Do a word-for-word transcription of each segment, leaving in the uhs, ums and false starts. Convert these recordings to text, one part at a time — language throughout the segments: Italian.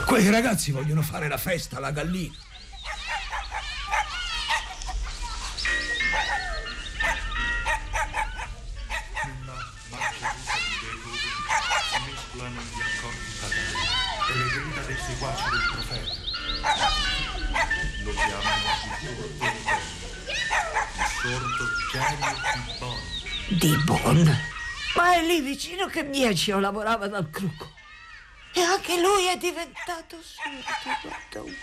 Quei ragazzi vogliono fare la festa alla gallina. Mescolano gli accordi fatali e le grida dei seguaci del profeta. Lo chiamano il sordo il sordo genio Di di Bon. Bon? Ma è lì vicino che Mieccio lavorava dal crucco. E anche lui è diventato sordo, guarda un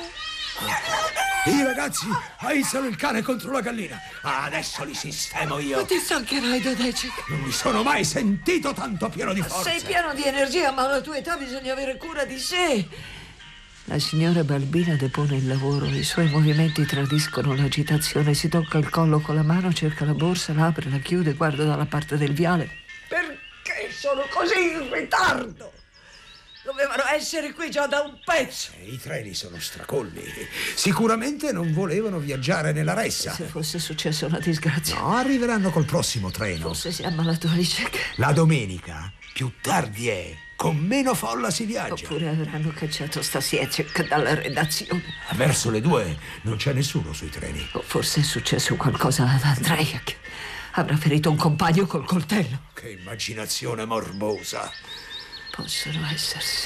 po'. I ragazzi aizzano il cane contro la gallina. Adesso li sistemo io. Ma ti stancherai, Dodecek. Non mi sono mai sentito tanto pieno di forza. Sei pieno di energia, ma alla tua età bisogna avere cura di sé. La signora Balbina depone il lavoro, i suoi movimenti tradiscono l'agitazione, si tocca il collo con la mano, cerca la borsa, la apre, la chiude, guarda dalla parte del viale. Perché sono così in ritardo? Dovevano essere qui già da un pezzo. I treni sono stracolmi. Sicuramente non volevano viaggiare nella ressa. Se fosse successa una disgrazia. No, arriveranno col prossimo treno. Forse si è ammalato Alicek. La domenica, più tardi è, con meno folla si viaggia. Oppure avranno cacciato Stasiecek dalla redazione. Verso le due non c'è nessuno sui treni. O forse è successo qualcosa ad Andrejek. Avrà ferito un compagno col coltello. Che immaginazione morbosa. Possono essersi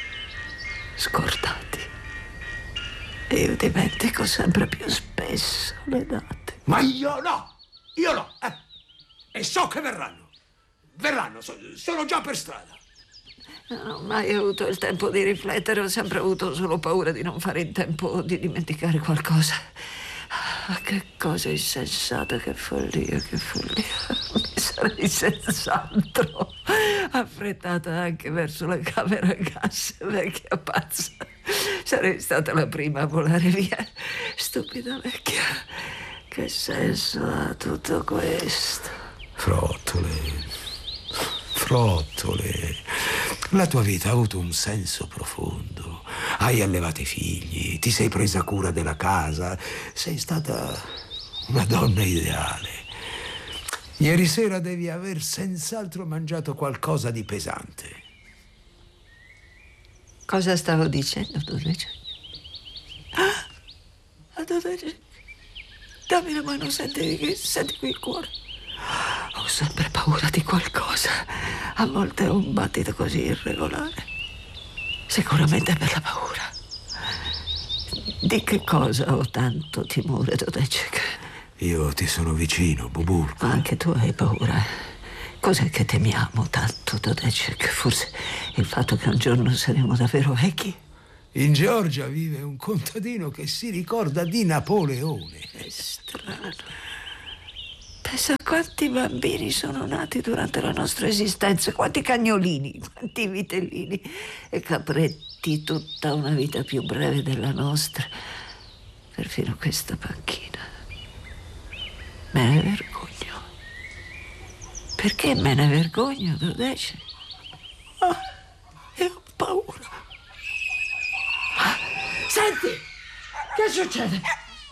scordati. E io dimentico sempre più spesso le date. Ma io no! Io no! Eh. E so che verranno. Verranno, so, sono già per strada. Non ho mai avuto il tempo di riflettere, ho sempre avuto solo paura di non fare in tempo di dimenticare qualcosa. Ah, che cosa insensata, che follia, che follia. Mi sarei senz'altro affrettata anche verso la camera gas, vecchia pazza. Sarei stata la prima a volare via. Stupida vecchia. Che senso ha tutto questo? Frottole, frottole. La tua vita ha avuto un senso profondo. Hai allevato i figli, ti sei presa cura della casa, sei stata una donna ideale. Ieri sera devi aver senz'altro mangiato qualcosa di pesante. Cosa stavo dicendo, Dodecek? Ah, Dodecek, dammi la mano, senti, senti qui il cuore. Ho sempre paura di qualcosa. A volte ho un battito così irregolare. Sicuramente per la paura. Di che cosa ho tanto timore, Dodecek? Io ti sono vicino, Buburko. Ma anche tu hai paura. Cos'è che temiamo tanto, Dodecek? Forse il fatto che un giorno saremo davvero vecchi? In Georgia vive un contadino che si ricorda di Napoleone. È strano. Pensa a quanti bambini sono nati durante la nostra esistenza, quanti cagnolini, quanti vitellini e capretti, tutta una vita più breve della nostra. Perfino questa panchina. Me ne vergogno. Perché me ne vergogno, Dodecek? Ah, e ho paura. Ah, senti, che succede?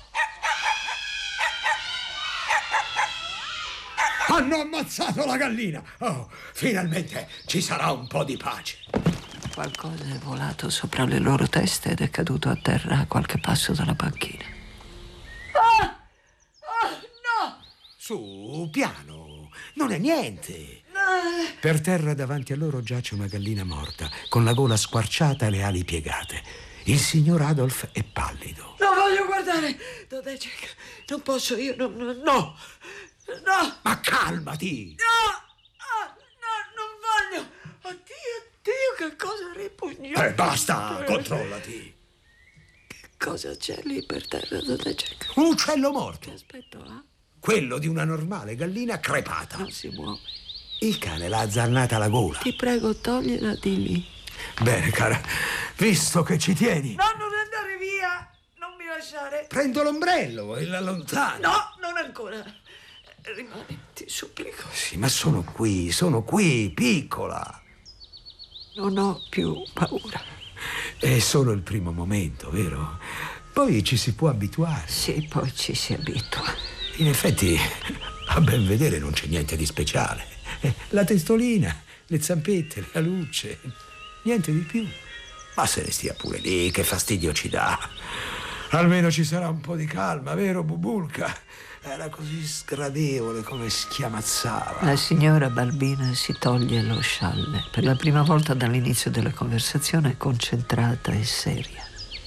Hanno ammazzato la gallina! Oh, finalmente ci sarà un po' di pace. Qualcosa è volato sopra le loro teste ed è caduto a terra a qualche passo dalla panchina. Ah! Ah, no! Su, piano, non è niente. No. Per terra davanti a loro giace una gallina morta, con la gola squarciata e le ali piegate. Il signor Adolf è pallido. Non voglio guardare! Dodecek, non posso, io non... No! No! Ma calmati! No! Ah, no, non voglio! Oddio, Dio, che cosa ripugnante! Eh, basta, controllati! Che cosa c'è lì per terra, Dodecek? Un uccello morto! Che aspetto ha? Quello di una normale gallina crepata. Non si muove. Il cane l'ha azzannata alla gola. Ti prego, togliela di lì. Bene, cara, visto che ci tieni... No, non andare via! Non mi lasciare! Prendo l'ombrello e la allontano. No, non ancora. Rimani, ti supplico. Sì, ma sono qui, sono qui, piccola. Non ho più paura. È solo il primo momento, vero? Poi ci si può abituare. Sì, poi ci si abitua. In effetti, a ben vedere non c'è niente di speciale. La testolina, le zampette, la luce, niente di più. Ma se ne stia pure lì, che fastidio ci dà. Almeno ci sarà un po' di calma, vero Bubulka? Era così sgradevole come schiamazzava. La signora Balbina si toglie lo scialle. Per la prima volta dall'inizio della conversazione è concentrata e seria.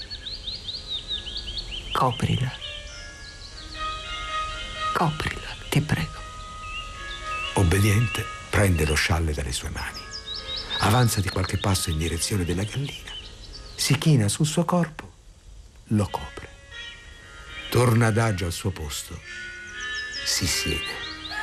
Coprila. Coprila, ti prego. Obbediente, prende lo scialle dalle sue mani. Avanza di qualche passo in direzione della gallina. Si china sul suo corpo, lo copre. Torna adagio al suo posto. Si siede.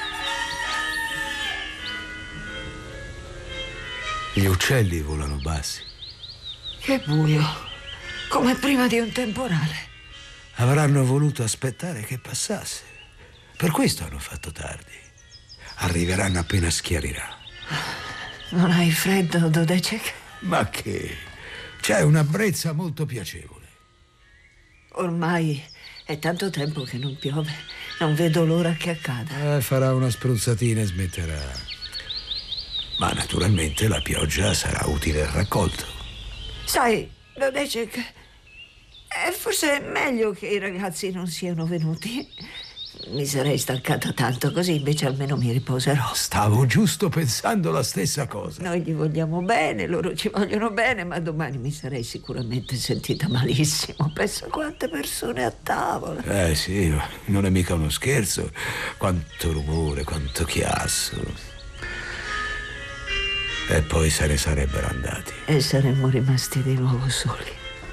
Gli uccelli volano bassi. Che buio, come prima di un temporale. Avranno voluto aspettare che passasse. Per questo hanno fatto tardi. Arriveranno appena schiarirà. Non hai freddo, Dodecek? Ma che? C'è una brezza molto piacevole. Ormai è tanto tempo che non piove. Non vedo l'ora che accada. Eh, farà una spruzzatina e smetterà. Ma naturalmente la pioggia sarà utile al raccolto. Sai, Dodecek, è forse meglio che i ragazzi non siano venuti. Mi sarei stancata tanto, così invece almeno mi riposerò. Stavo giusto pensando la stessa cosa. Noi gli vogliamo bene, loro ci vogliono bene, ma domani mi sarei sicuramente sentita malissimo. Pensa quante persone a tavola. Eh sì, non è mica uno scherzo. Quanto rumore, quanto chiasso. E poi se ne sarebbero andati. E saremmo rimasti di nuovo soli.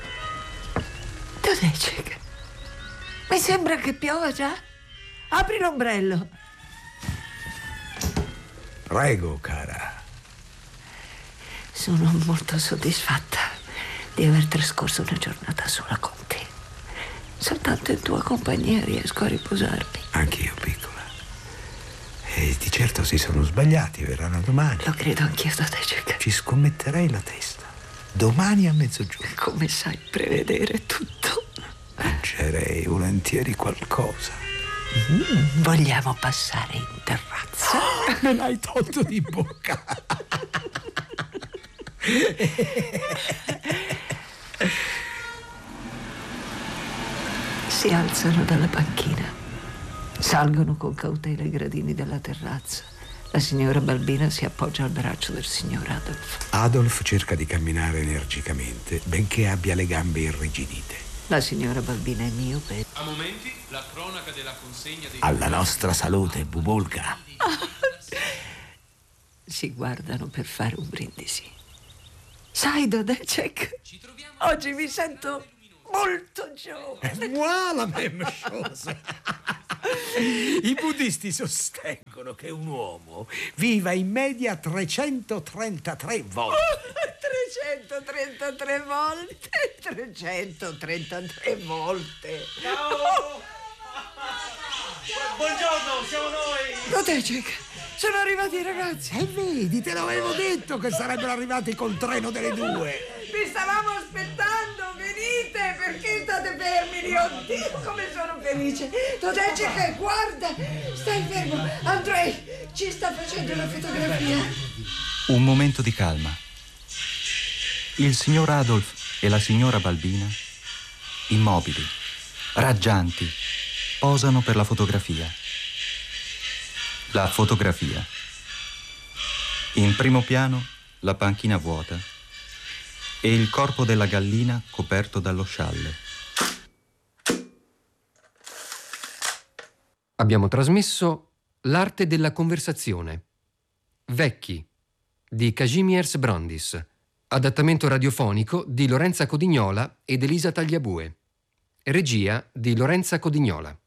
Dodecek, mi sembra che piova già. Apri l'ombrello. Prego, cara. Sono molto soddisfatta di aver trascorso una giornata sola con te. Soltanto in tua compagnia riesco a riposarmi. Anch'io, piccola. E di certo si sono sbagliati, verranno domani. Lo credo anch'io, Dodecek. Ci scommetterei la testa. Domani a mezzogiorno. Come sai prevedere tutto? Mangerei volentieri qualcosa. Mm, vogliamo passare in terrazza? Oh, me l'hai tolto di bocca. Si alzano dalla panchina. Salgono con cautela i gradini della terrazza. La signora Balbina si appoggia al braccio del signor Adolf. Adolf cerca di camminare energicamente, benché abbia le gambe irrigidite. La signora Balbina è miope. A momenti la cronaca della consegna dei... Alla nostra salute, Bubulka. Si guardano per fare un brindisi. Sai, Dodecek, oggi mi sento molto giovane. Moi la même chose. I buddisti sostengono che un uomo viva in media trecentotrentatré volte. trecentotrentatré volte, trecentotrentatré volte. Ciao! Buongiorno, siamo noi! Dodecek, sono arrivati i ragazzi. E vedi, te l'avevo detto che sarebbero arrivati col treno delle due. Vi stavamo aspettando, venite, perché state fermi lì? Oddio, come sono felice. Dodecek, guarda, stai fermo. Andrei ci sta facendo la fotografia. Un momento di calma. Il signor Adolf e la signora Balbina, immobili, raggianti, posano per la fotografia. La fotografia. In primo piano la panchina vuota e il corpo della gallina coperto dallo scialle. Abbiamo trasmesso L'arte della conversazione. Vecchi di Kazimierz Brandis. Adattamento radiofonico di Lorenza Codignola ed Elisa Tagliabue. Regia di Lorenza Codignola.